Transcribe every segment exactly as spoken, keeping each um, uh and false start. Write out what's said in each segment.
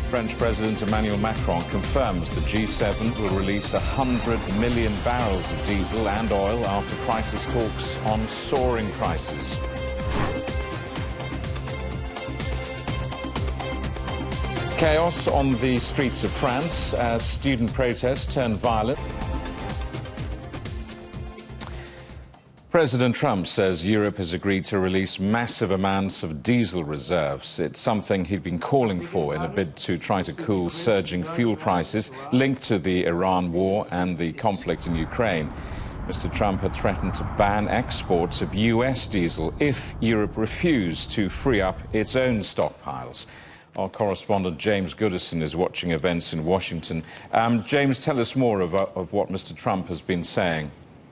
French President Emmanuel Macron confirms the G seven will release one hundred million barrels of diesel and oil after crisis talks on soaring prices. Chaos on the streets of France as student protests turned violent. President Trump says Europe has agreed to release massive amounts of diesel reserves. It's something he'd been calling for in a bid to try to cool surging fuel prices linked to the Iran war and the conflict in Ukraine. Mister Trump had threatened to ban exports of U S diesel if Europe refused to free up its own stockpiles. Our correspondent James Goodison is watching events in Washington. Um, James, tell us more of, uh, of what Mister Trump has been saying.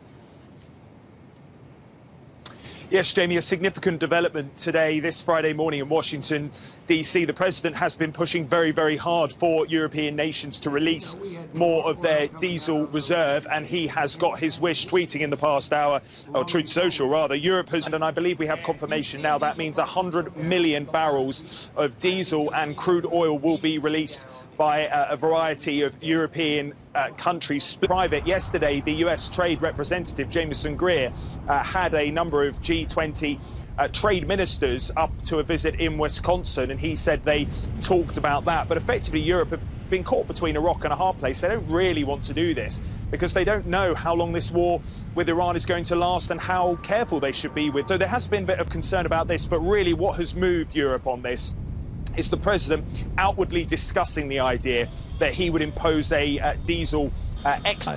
Yes, Jamie, a significant development today, this Friday morning in Washington, D C. The president has been pushing very, very hard for European nations to release more of their diesel reserve, and he has got his wish, tweeting in the past hour, or Truth Social rather. Europe has, and I believe we have confirmation now, that means one hundred million barrels of diesel and crude oil will be released by uh, a variety of European uh, countries. Private yesterday, the U S Trade Representative Jamieson Greer uh, had a number of G twenty uh, trade ministers up to a visit in Wisconsin, and he said they talked about that. But effectively, Europe have been caught between a rock and a hard place. They don't really want to do this because they don't know how long this war with Iran is going to last and how careful they should be with. So there has been a bit of concern about this, but really what has moved Europe on this is the president outwardly discussing the idea that he would impose a uh, diesel uh, export.